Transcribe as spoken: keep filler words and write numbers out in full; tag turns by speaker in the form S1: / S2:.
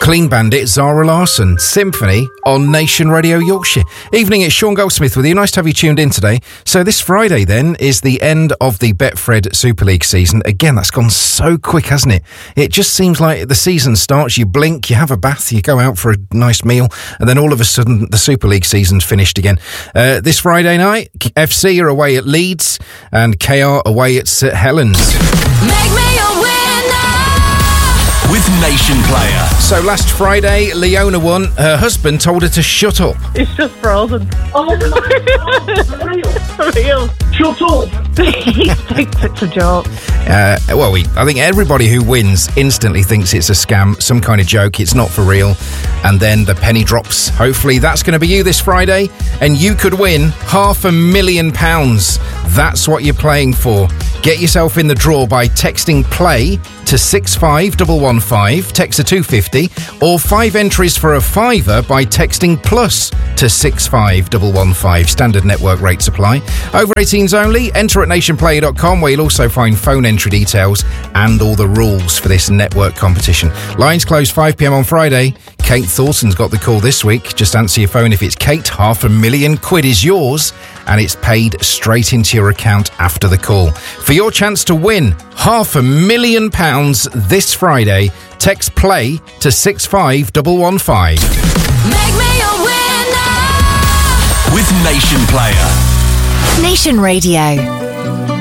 S1: Clean Bandit, Zara Larsson, Symphony on Nation Radio Yorkshire. Evening, it's Sean Goldsmith with you. Nice to have you tuned in today. So this Friday then is the end of the Betfred Super League season. Again, that's gone so quick, hasn't it? It just seems like the season starts, you blink, you have a bath, you go out for a nice meal, and then all of a sudden the Super League season's finished again. Uh, this Friday night, F C are away at Leeds and K R away at St Helens.
S2: Make me a winner
S3: with Nation Player.
S1: So last Friday, Leona won. Her husband told her to shut up.
S4: It's just frozen.
S5: Oh my God,
S4: For real.
S5: shut up!
S4: He thinks it's a joke.
S1: Uh, well, we, I think everybody who wins instantly thinks it's a scam, some kind of joke, it's not for real, and then the penny drops. Hopefully that's going to be you this Friday, and you could win half a million pounds. That's what you're playing for. Get yourself in the draw by texting PLAY to six five one one five, text to two fifty, or five entries for a fiver by texting PLUS to six five one one five. Standard network rates apply. Over eighteens only. Enter at nation player dot com, where you'll also find phone entry details and all the rules for this network competition. Lines close five p m on Friday. Kate Thorson's got the call this week. Just answer your phone if it's Kate. Half a million quid is yours, and it's paid straight into your account after the call. For your chance to win half a million pounds this Friday, text PLAY to six five one one five.
S2: Make me a winner
S3: with Nation Player.
S6: Nation Radio.